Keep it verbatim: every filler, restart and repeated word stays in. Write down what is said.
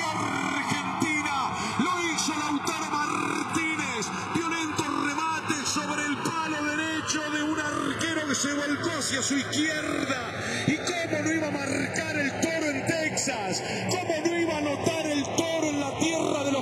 Argentina. Lo hizo Lautaro Martínez. Violento remate sobre el palo derecho de un arquero que se volcó hacia su izquierda. ¿Y cómo no iba a marcar el